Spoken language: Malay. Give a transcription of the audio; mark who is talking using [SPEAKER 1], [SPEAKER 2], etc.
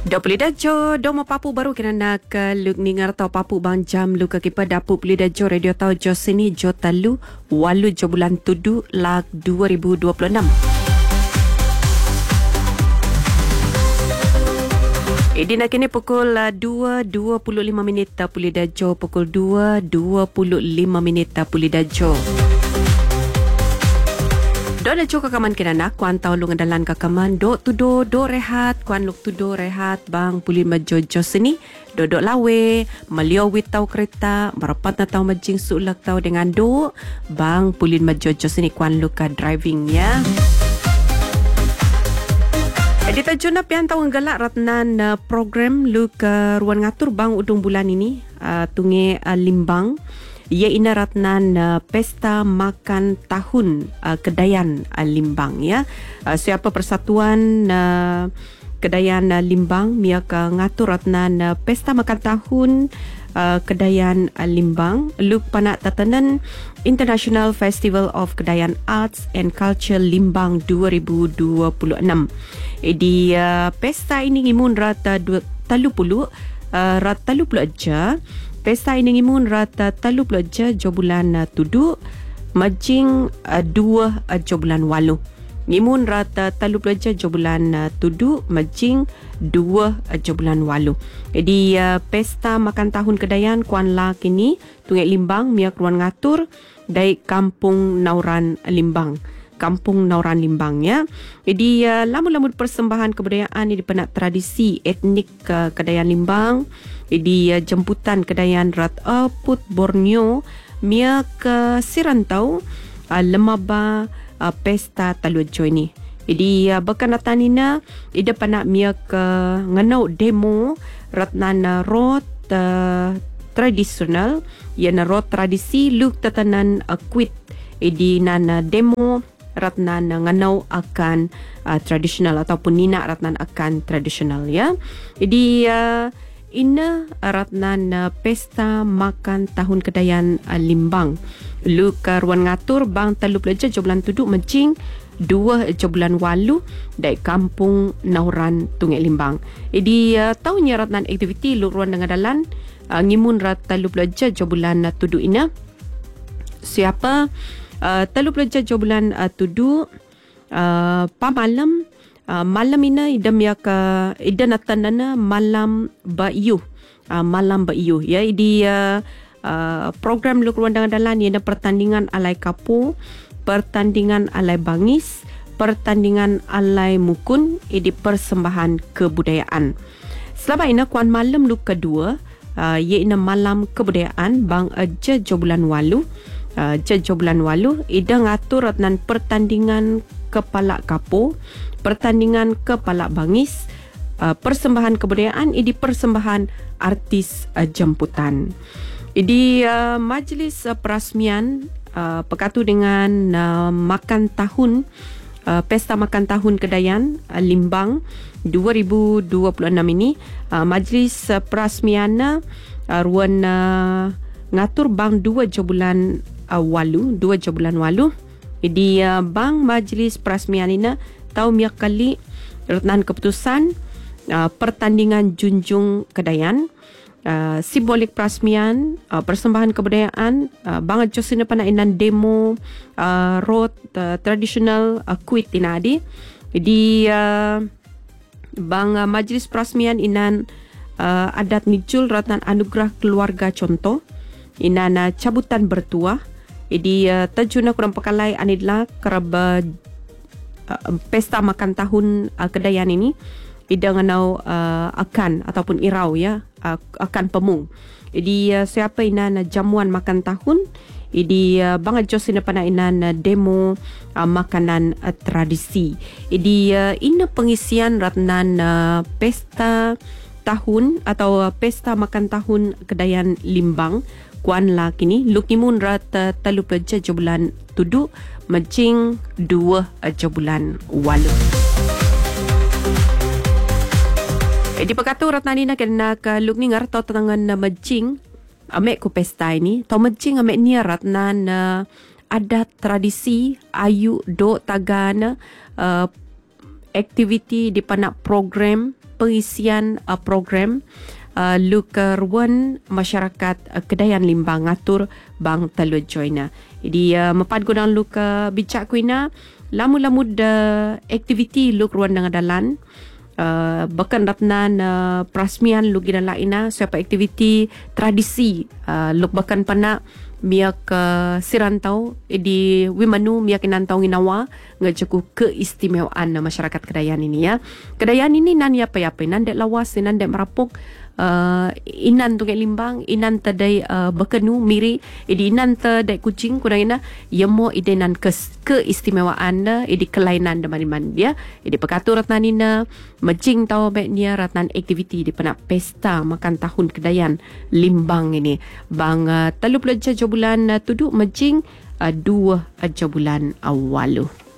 [SPEAKER 1] Dok puli dajo domo papu baru kena nak luk ningar tau papu bang jam luka kipa dapu puli dajo radio tau jo sini jo talu walu jo bulan tudu lag 2026. Ini nak kini pukul 2.25 minit puli dajo pukul 2.25 minit puli dajo. Do na jo kakaman kena nak kuan tau lungan dalan kakaman do tudo do rehat kuan luk tudo rehat bang pulin majojo sini do lawe maliau wit tau kereta merapat na tau majing sulak tau dengan do bang pulin majojo sini kuan luka driving ya. Di tajuna pian tau ngalak ratnan program luka ruan ngatur bang udung bulan ini tunge limbang. Ia ina ratnan pesta makan tahun Kedayan Limbang ya. Siapa persatuan Kedayan Limbang miak ngatur ratnan pesta makan tahun Kedayan Limbang luk panak tatanan International Festival of Kedayan Arts and Culture Limbang 2026. Di pesta ini ngimun rata 30 aja. Pesta ini ngimun rata 30 aja jo bulan tudu majing 2 jo bulan walu. Ngimun rata 30 aja jo bulan tudu majing 2 jo bulan walu. Jadi pesta makan tahun Kedayan kuan la kini Tungai Limbang miak ruan ngatur dari Kampung Nauran Limbang. Kampung Nauran Limbang ya. Jadi lamu-lamu persembahan kebudayaan ini penak tradisi etnik Kedayan Limbang. Jadi jemputan Kedayan Rat Put Borneo mia ke Sirantau lemaba pesta talujo ini. Jadi berkenatan ina ida panak mia ke nganau demo ratnan rot tradisional yana rot tradisi luk tatanan kuit idi nana demo ratnan nganau akan tradisional ataupun nina ratnan akan tradisional ya. Jadi ina ratnan pesta makan tahun Kedayan Limbang. Luka ruan ngatur bang talu pelajar jo bulan tuduk mencing 2 jo bulan walu dari Kampung Nauran Tungai Limbang. Jadi tahunnya ratnan aktiviti luk ruan dengan dalan ngimun rat talu pelajar jo bulan tuduk ina. Siapa talu pelajar jo bulan tuduk pamalam malam ini idam ya ke idan atanana malam bayu ya di program luk ruang dalan ia pertandingan alai kapu, pertandingan alai bangis, pertandingan alai mukun di persembahan kebudayaan. Selama ini kuan malam luk kedua iaitu malam kebudayaan bang jo bulan walu jo bulan walu ida ngatur ratnan pertandingan kepala kapu, pertandingan kepala bangis, persembahan kebudayaan, ini persembahan artis jemputan. Ini majlis perasmian pekatu dengan makan tahun pesta makan tahun Kedayan Limbang 2026 ini majlis perasmian ruan ngatur bang 2 jo bulan walu. Jadi bang majlis perasmian ini tahu miak kali ratnan keputusan pertandingan junjung Kedayan simbolik perasmian persembahan kebudayaan bang josina panainan demo road tradisional kuit inadi. Jadi bang majlis perasmian inan adat nicul ratnan anugerah keluarga contoh inan cabutan bertuah. Jadi tajuna kurang pekalai anidlah keraba pesta makan tahun Kedayan ini ida nganau akan ataupun irau ya akan pemung. Jadi siapa ina jamuan makan tahun idi bangat jos ina pana ina demo makanan tradisi. Idi ina pengisian ratnan pesta tahun atau pesta makan tahun Kedayan Limbang kuan la kini lukimun rata talu peja jo bulan tudu mencing 2 jo bulan walu. Di pekatu ratnanina kena ke luk ningar tau tangan mencing amek ku pesta ini tau mencing amek ni ratnan adat tradisi ayu do tagana aktiviti di panak program pengisian program luk ruan masyarakat Kedayan Limbang ngatur bang Teluk Joina. Jadi mepad gunang luk bicak kuina lamu-lamu de aktiviti luk ruan dengan dalan bahkan ratnan perasmian luk gina laina siapa aktiviti tradisi luk bahkan panak miak sirantau di Wimanu miak inantau nginawa ngajaku keistimewaan masyarakat Kedayan ini ya. Kedayan ini nan ya apa nan dek lawas nan dek merapuk inan tu Limbang inan tadai bekenu miri idi inan tadai kucing kurang ina yemo idenan keistimewaan idi kelainan demaniman dia idi pekatur ratnanina mejing tau beknya ratnan aktiviti di penak pesta makan tahun Kedayan Limbang ini bang 30 bulan tuduk mejing 2 bulan awalu.